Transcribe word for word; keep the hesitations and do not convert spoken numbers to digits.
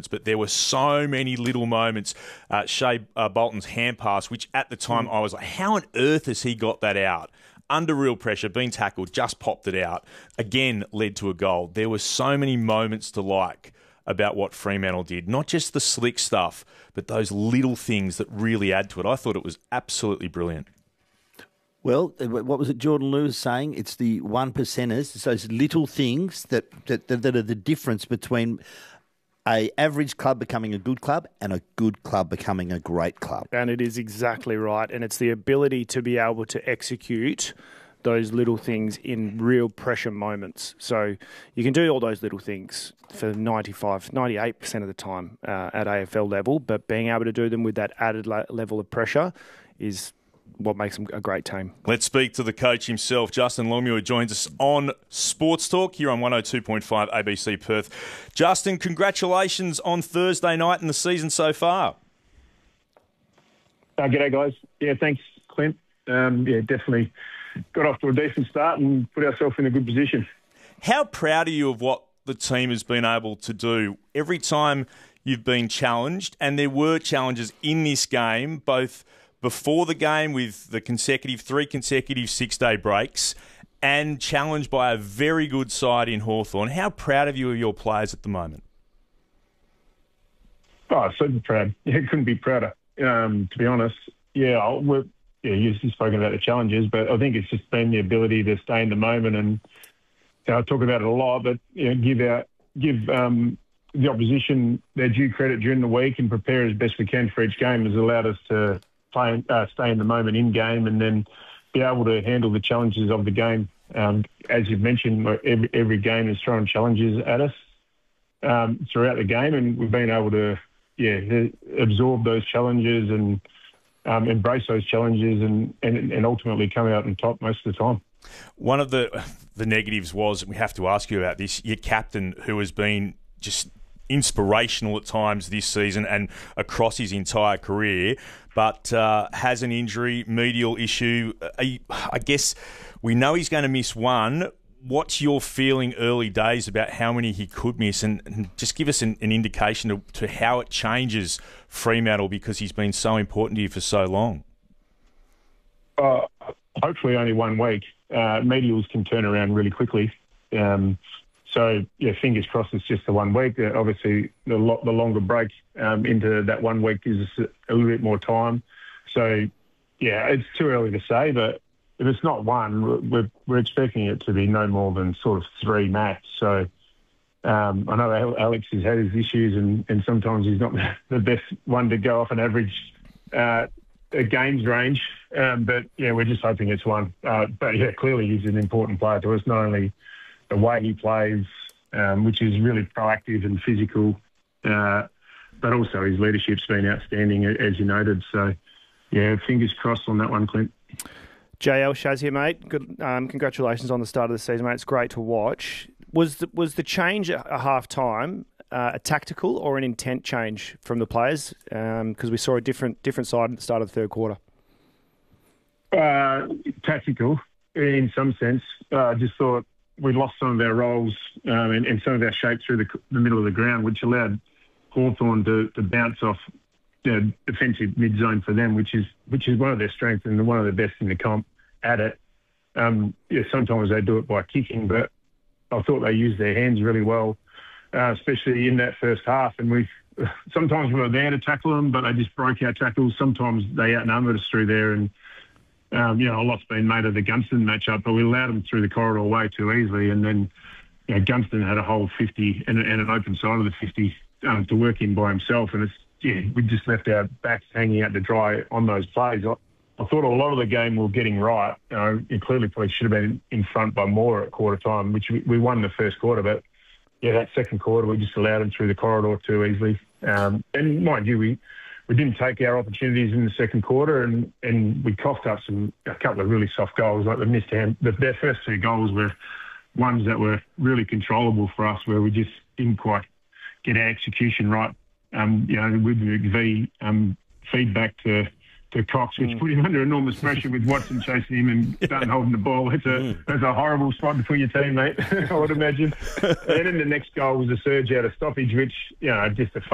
moments, but there were so many little moments. Uh, Shea uh, Bolton's hand pass, which at the time I was like, how on earth has he got that out? Under real pressure, been tackled, just popped it out. Again, led to a goal. There were so many moments to like about what Fremantle did. Not just the slick stuff, but those little things that really add to it. I thought it was absolutely brilliant. Well, what was it Jordan Lewis saying? It's the one percenters. It's those little things that, that, that are the difference between a average club becoming a good club and a good club becoming a great club. And it is exactly right. And it's the ability to be able to execute those little things in real pressure moments. So you can do all those little things for ninety-five, ninety-eight percent of the time uh, at A F L level, but being able to do them with that added la- level of pressure is what makes them a great team. Let's speak to the coach himself. Justin Longmuir joins us on Sports Talk here on one oh two point five A B C Perth. Justin, congratulations on Thursday night and the season so far. Uh, g'day, guys. Yeah, thanks, Clint. Um, yeah, definitely got off to a decent start and put ourselves in a good position. How proud are you of what the team has been able to do every time you've been challenged? And there were challenges in this game, both before the game with the consecutive, three consecutive six-day breaks and challenged by a very good side in Hawthorn. How proud of you of your players at the moment? Oh, super proud. Yeah, couldn't be prouder, um, to be honest. Yeah, we're, yeah, you've spoken about the challenges, but I think it's just been the ability to stay in the moment and you know, I talk about it a lot, but you know, give out, give um, the opposition their due credit during the week and prepare as best we can for each game has allowed us to play, uh, stay in the moment in game and then be able to handle the challenges of the game. Um, as you've mentioned, every, every game is throwing challenges at us um, throughout the game, and we've been able to, yeah, absorb those challenges and um, embrace those challenges and, and, and ultimately come out on top most of the time. One of the the negatives was, we have to ask you about this, your captain, who has been just inspirational at times this season and across his entire career, but uh, has an injury, medial issue. I, I guess we know he's going to miss one. What's your feeling early days about how many he could miss? And, and just give us an, an indication to, to how it changes Fremantle because he's been so important to you for so long. Uh, hopefully only one week. Uh, medials can turn around really quickly. Um, so, yeah, fingers crossed it's just the one week. Uh, obviously, the, lo- the longer break um, into that one week gives us a little bit more time. So, yeah, it's too early to say, but if it's not one, we're, we're expecting it to be no more than sort of three max. So, um, I know Alex has had his issues and, and sometimes he's not the best one to go off an average uh, a games range. Um, but, yeah, we're just hoping it's one. Uh, but, yeah, clearly he's an important player to us, not only the way he plays, um, which is really proactive and physical, uh, but also his leadership's been outstanding, as you noted. So, yeah, fingers crossed on that one, Clint. J L Shaz here, mate. Good. Um, congratulations on the start of the season, mate. It's great to watch. Was the, was the change at half time uh, a tactical or an intent change from the players? Because um, we saw a different different side at the start of the third quarter. Uh, tactical, in some sense. I uh, just thought we lost some of our roles um, and, and some of our shape through the, the middle of the ground, which allowed Hawthorn to, to bounce off you know, defensive mid-zone for them, which is which is one of their strengths and one of the best in the comp at it. Um, yeah, sometimes they do it by kicking, but I thought they used their hands really well, uh, especially in that first half. And we sometimes we were there to tackle them, but they just broke our tackles. Sometimes they outnumbered us through there, and um, you know a lot's been made of the Gunston matchup, but we allowed them through the corridor way too easily. And then you know, Gunston had a whole fifty and, and an open side of the fifty um, to work in by himself, and it's yeah, we just left our backs hanging out to dry on those plays. I, I thought a lot of the game we were getting right. You know, it clearly probably should have been in front by more at quarter time, which we, we won the first quarter. But, yeah, that second quarter, we just allowed them through the corridor too easily. Um, and mind you, we, we didn't take our opportunities in the second quarter and, and we coughed up some a couple of really soft goals. Like the missed hand, the, their first two goals were ones that were really controllable for us where we just didn't quite get our execution right. Um, you know, with the um, feedback to, to Cox, which mm. put him under enormous pressure with Watson chasing him and starting holding the ball. It's a, mm. it's a horrible spot to put your teammate, I would imagine. And then the next goal was a surge out of stoppage, which, you know, just a